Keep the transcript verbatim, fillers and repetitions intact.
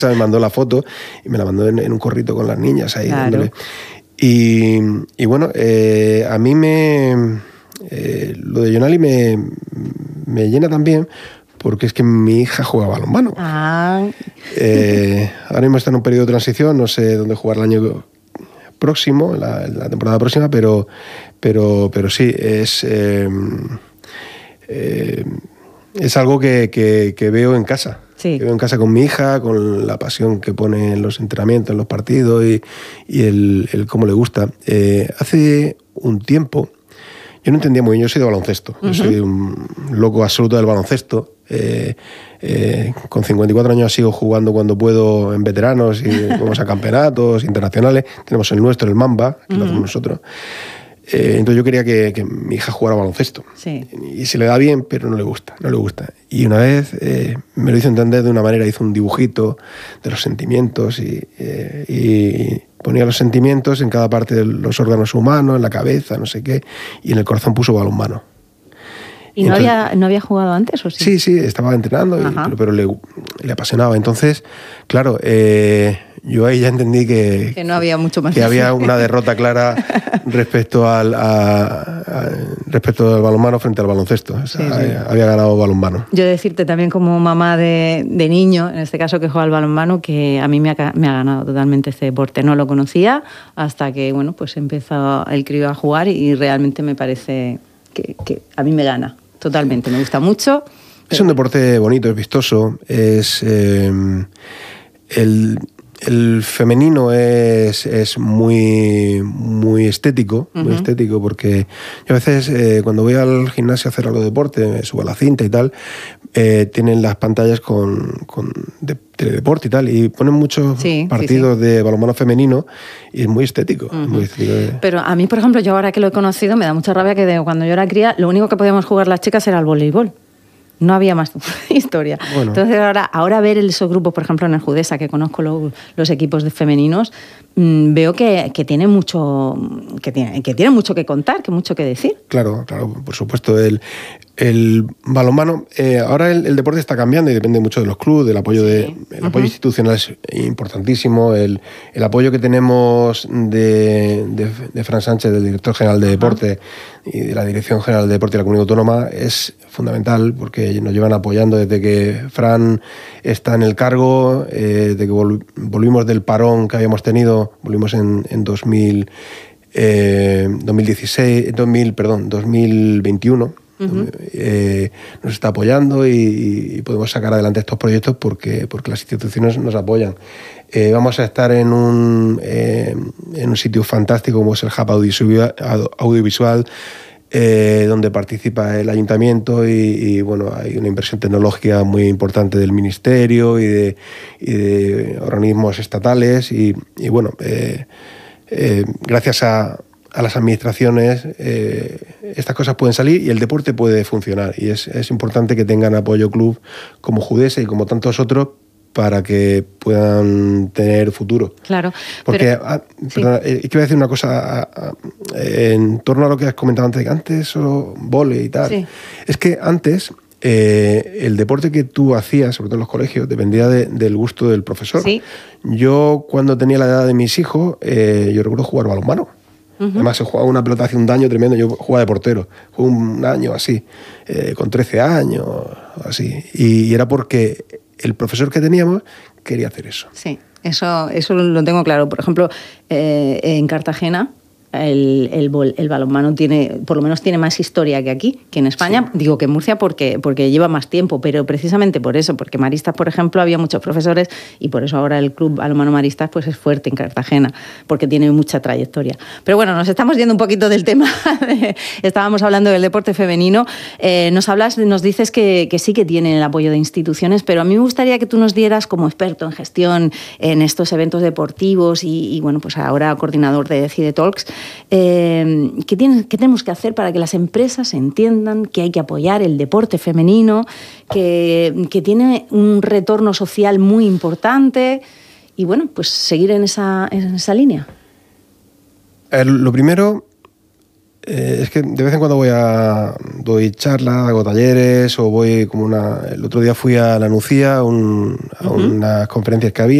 me mandó la foto y me la mandó en, en un corrito con las niñas ahí claro. dándole. Y, y bueno, eh, a mí me... Eh, lo de Jonali me, me llena también porque es que mi hija juega balonmano. Ah. Eh, ahora mismo está en un periodo de transición, no sé dónde jugar el año próximo, la, la temporada próxima, pero, pero, pero sí, es, eh, eh, es algo que, que, que veo en casa. Sí. Que veo en casa con mi hija, con la pasión que pone en los entrenamientos, en los partidos y, y el, el cómo le gusta. Eh, hace un tiempo, yo no entendía muy bien, yo soy de baloncesto, uh-huh. yo soy un loco absoluto del baloncesto. Eh, eh, con cincuenta y cuatro años sigo jugando cuando puedo en veteranos y vamos a campeonatos internacionales. Tenemos el nuestro, el Mamba, que uh-huh. lo hacemos nosotros. Eh, entonces yo quería que, que mi hija jugara baloncesto. Sí. Y se le da bien, pero no le gusta, no le gusta. Y una vez eh, me lo hizo entender de una manera, hizo un dibujito de los sentimientos y, eh, y ponía los sentimientos en cada parte de los órganos humanos, en la cabeza, no sé qué, y en el corazón puso balonmano. ¿Y, y no, entonces, había, no había jugado antes o sí? Sí, sí, estaba entrenando, y, pero, pero le, le apasionaba. Entonces, claro, eh, yo ahí ya entendí que, que no había mucho más que había una derrota clara respecto al, a, a, respecto al balonmano frente al baloncesto. O sea, sí, sí. Había ganado balonmano. Yo decirte también como mamá de, de niño, en este caso que juega al balonmano, que a mí me ha, me ha ganado totalmente este deporte. No lo conocía hasta que bueno, pues empezó el crío a jugar y realmente me parece que, que a mí me gana totalmente. Me gusta mucho. Es un deporte bonito, es vistoso, es eh, el... El femenino es, es muy, muy estético, uh-huh. muy estético, porque yo a veces eh, cuando voy al gimnasio a hacer algo de deporte, me subo a la cinta y tal, eh, tienen las pantallas con, con de, teledeporte y tal, y ponen muchos sí, partidos sí, sí. de balonmano femenino y es muy estético. Uh-huh. muy estético de... Pero a mí, por ejemplo, yo ahora que lo he conocido, me da mucha rabia que de, cuando yo era cría, lo único que podíamos jugar las chicas era el voleibol. No había más historia. Bueno. Entonces ahora, ahora ver esos grupos, por ejemplo en el Judesa, que conozco lo, los equipos de femeninos, mmm, veo que, que, tiene mucho, que, tiene, que tiene mucho que contar, que mucho que decir. Claro, claro, por supuesto. El, el balonmano, eh, ahora el, el deporte está cambiando y depende mucho de los clubes, del apoyo, sí. de, el apoyo uh-huh. institucional es importantísimo, el, el apoyo que tenemos de, de, de Fran Sánchez, del director general de deporte uh-huh. y de la Dirección General de Deporte de la Comunidad Autónoma es fundamental porque nos llevan apoyando desde que Fran está en el cargo, eh, de que vol- volvimos del parón que habíamos tenido, volvimos en, en dos mil, eh, dos mil dieciséis, dos mil, perdón, dos mil veintiuno. Uh-huh. Eh, nos está apoyando y, y podemos sacar adelante estos proyectos porque, porque las instituciones nos apoyan. Eh, vamos a estar en un, eh, en un sitio fantástico como es el Hub Audiovisual, audiovisual eh, donde participa el ayuntamiento y, y bueno, hay una inversión tecnológica muy importante del ministerio y de, y de organismos estatales y, y bueno, eh, eh, gracias a a las administraciones eh, estas cosas pueden salir y el deporte puede funcionar y es, es importante que tengan apoyo club como Judesa y como tantos otros para que puedan tener futuro. Claro. Porque, pero, ah, sí. perdona, eh, quiero decir una cosa a, a, en torno a lo que has comentado antes, antes solo vole y tal. Sí. Es que antes eh, el deporte que tú hacías, sobre todo en los colegios, dependía de, del gusto del profesor. Sí. Yo cuando tenía la edad de mis hijos, eh, yo recuerdo jugar balonmano. Uh-huh. Además, se jugaba una pelota hace un daño tremendo. Yo jugaba de portero. Jugué un año así, eh, con trece años, así. Y, y era porque el profesor que teníamos quería hacer eso. Sí, eso, eso lo tengo claro. Por ejemplo, eh, en Cartagena el, el, el balonmano tiene, por lo menos tiene más historia que aquí, que en España. Sí. Digo que en Murcia porque, porque lleva más tiempo, pero precisamente por eso, porque Maristas, por ejemplo, había muchos profesores y por eso ahora el Club Balonmano Maristas pues es fuerte en Cartagena, porque tiene mucha trayectoria. Pero bueno, nos estamos yendo un poquito del tema. Estábamos hablando del deporte femenino. Eh, nos hablas, nos dices que, que sí que tienen el apoyo de instituciones, pero a mí me gustaría que tú nos dieras, como experto en gestión en estos eventos deportivos y, y bueno, pues ahora coordinador de Decide Talks, Eh, ¿qué, tiene, ¿qué tenemos que hacer para que las empresas entiendan que hay que apoyar el deporte femenino, que, que tiene un retorno social muy importante y bueno, pues seguir en esa, en esa línea? Eh, lo primero, eh, es que de vez en cuando voy a doy charlas, hago talleres o voy como una... El otro día fui a La Nucía, un, a uh-huh. unas conferencias que había